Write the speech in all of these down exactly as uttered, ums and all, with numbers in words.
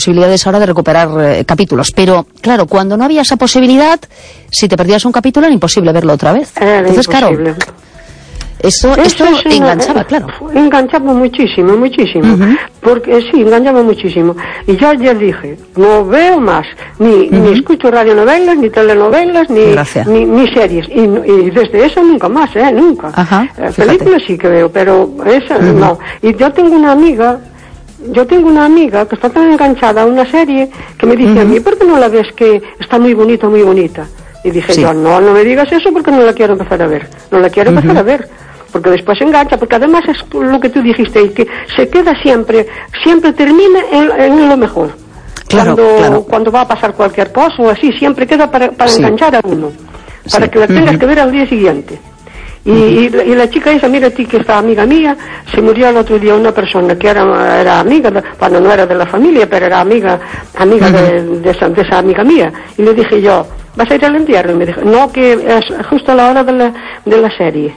posibilidades ahora de recuperar eh, capítulos, pero claro, cuando no había esa posibilidad, si te perdías un capítulo era imposible verlo otra vez. Era Entonces, imposible. claro, eso, Eso esto es una, enganchaba, eh, claro. Enganchaba muchísimo, muchísimo. Uh-huh. Porque sí, enganchaba muchísimo. Y yo ayer dije, no veo más, ni, uh-huh. ni escucho radionovelas, ni telenovelas, ni, ni, ni series. Y, y desde eso nunca más, ¿eh? Nunca. Ajá, eh, películas sí que veo, pero esa uh-huh. no. Y yo tengo una amiga, yo tengo una amiga que está tan enganchada a una serie que me dice uh-huh. a mí, ¿por qué no la ves que está muy bonita, muy bonita? Y dije sí. yo, no, no me digas eso porque no la quiero empezar a ver. No la quiero empezar uh-huh. a ver. Porque después engancha, porque además es lo que tú dijiste, y que se queda siempre, siempre termina en, en lo mejor. Claro, cuando, claro. cuando va a pasar cualquier cosa o así, siempre queda para, para sí. enganchar a uno, para sí. que la tengas uh-huh. que ver al día siguiente. Y, uh-huh. y, y la chica esa, mira a ti que esta amiga mía, se murió el otro día una persona que era, era amiga, de, bueno, no era de la familia, pero era amiga, amiga uh-huh. de, de, esa, de esa amiga mía. Y le dije yo, ¿vas a ir al entierro? Y me dijo, no, que es justo a la hora de la, de la serie.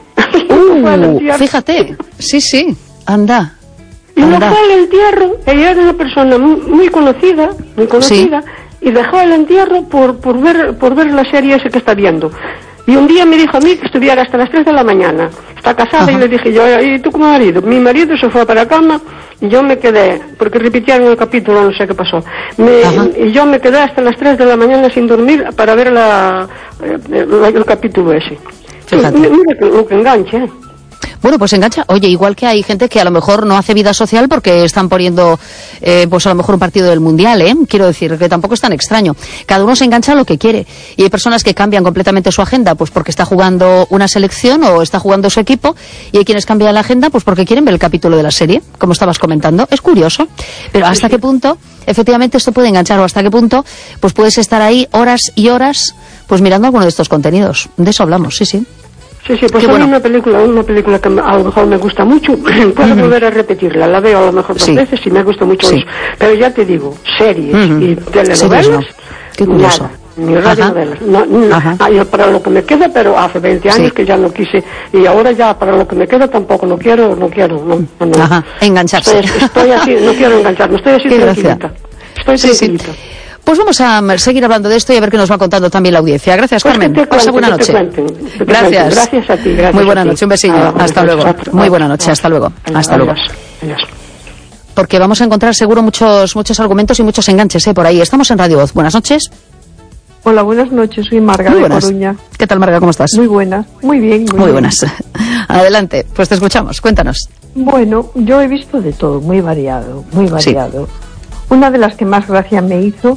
Uh, fíjate, sí, sí, anda. Y no anda. fue al entierro, ella era una persona muy, muy conocida, muy conocida, sí. y dejó el entierro por, por ver, por ver la serie esa que está viendo. Y un día me dijo a mí que estuviera hasta las tres de la mañana. Está casada. Ajá. Y le dije yo, ¿y tú como marido? Mi marido se fue para la cama y yo me quedé, porque repitieron el capítulo, no sé qué pasó. Me, y yo me quedé hasta las tres de la mañana sin dormir para ver la, el, el capítulo ese. Fíjate. Mira lo que engancha, ¿eh? Bueno, pues engancha. Oye, igual que hay gente que a lo mejor no hace vida social porque están poniendo, eh, pues a lo mejor un partido del Mundial, ¿eh? Quiero decir, que tampoco es tan extraño. Cada uno se engancha a lo que quiere. Y hay personas que cambian completamente su agenda, pues porque está jugando una selección o está jugando su equipo. Y hay quienes cambian la agenda, pues porque quieren ver el capítulo de la serie, como estabas comentando. Es curioso. Pero ¿hasta qué punto, efectivamente, esto puede enganchar? O ¿hasta qué punto, pues puedes estar ahí horas y horas, pues mirando alguno de estos contenidos? De eso hablamos, sí, sí. Sí, sí, pues hay bueno. una película, una película que a lo mejor me gusta mucho, puedo uh-huh. volver a repetirla, la veo a lo mejor dos sí. veces y me gusta mucho sí. eso. Pero ya te digo, series uh-huh. y telenovelas, sí, no. nada, ni radionovelas. No, no, ah, yo para lo que me queda, pero hace veinte años sí. que ya no quise, y ahora ya para lo que me queda tampoco, no quiero, no quiero, no. no. Ajá, engancharse. Estoy, estoy así, no quiero engancharme, estoy así tranquilita. Estoy sí, tranquilita. Sí. Pues vamos a seguir hablando de esto y a ver qué nos va contando también la audiencia. Gracias, pues Carmen. Pasa buena noche. Cuenten, te gracias. Gracias a ti. Gracias Muy buena a ti. noche. Un besillo. Ah, hasta luego. Hasta, Muy buena noche. Hasta luego. Hasta luego. Adiós. Porque vamos a encontrar seguro muchos muchos argumentos y muchos enganches ¿eh? por ahí. Estamos en Radio Voz. Buenas noches. Hola, buenas noches. Soy Marga muy de buenas. Coruña. ¿Qué tal, Marga? ¿Cómo estás? Muy buenas. Muy bien. Muy, muy bien. buenas. Adelante. Pues te escuchamos. Cuéntanos. Bueno, yo he visto de todo. Muy variado. Muy variado. Sí. Una de las que más gracia me hizo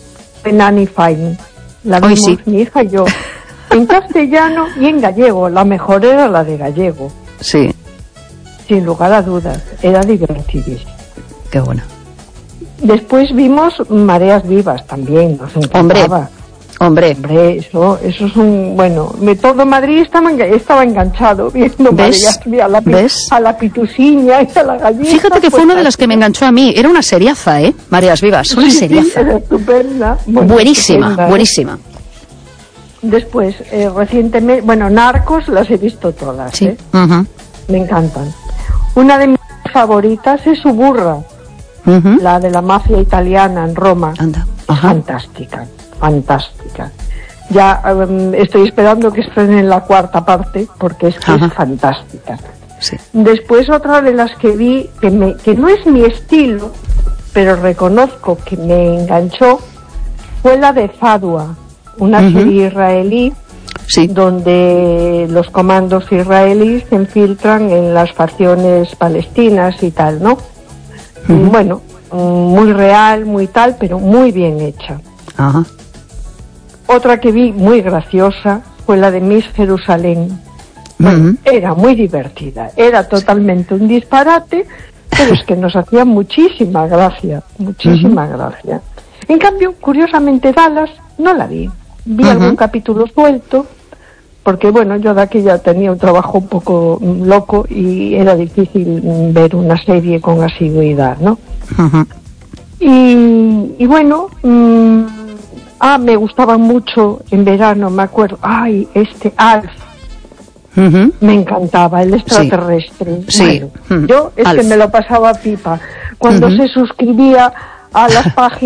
Nanny Fine. La vimos sí. mi hija y yo en castellano y en gallego. La mejor era la de gallego. Sí. Sin lugar a dudas. Era divertidísima. Qué buena. Después vimos Mareas Vivas también. Nos encantaba. Hombre. Hombre, eso, eso es un... Bueno, me, todo Madrid estaba, estaba enganchado viendo Mareas Vivas, a la, ¿Ves? a la pitusiña y a la gallina. Fíjate que fue una de las que me enganchó a mí. Era una seriaza, ¿eh? Mareas Vivas, una sí, seriaza. Sí, era estupenda. Bueno, buenísima, estupenda, buenísima. Después, eh, recientemente... Bueno, Narcos las he visto todas, sí. ¿eh? Uh-huh. Me encantan. Una de mis favoritas es Suburra, uh-huh. la de la mafia italiana en Roma. Anda. Es fantástica. Fantástica. Ya um, estoy esperando que estrenen la cuarta parte porque es que Ajá. es fantástica. Sí. Después otra de las que vi que, me, que no es mi estilo, pero reconozco que me enganchó, fue la de Fadua, una uh-huh. serie israelí sí. donde los comandos israelíes se infiltran en las facciones palestinas y tal, ¿no? Uh-huh. Bueno, muy real, muy tal, pero muy bien hecha. Ajá. Otra que vi muy graciosa fue la de Miss Jerusalén. Bueno, uh-huh. era muy divertida, era totalmente un disparate, pero es que nos hacía muchísima gracia, muchísima uh-huh. gracia. En cambio, curiosamente, Dallas no la vi. Vi uh-huh. algún capítulo suelto, porque bueno, yo de aquí ya tenía un trabajo un poco loco y era difícil ver una serie con asiduidad, ¿no? Uh-huh. Y, y bueno... Mmm, Ah, me gustaba mucho en verano, me acuerdo. Ay, este Alf. Uh-huh. Me encantaba, el extraterrestre. Sí. Bueno, uh-huh. Yo es Alf. que me lo pasaba pipa. Cuando uh-huh. se suscribía a las páginas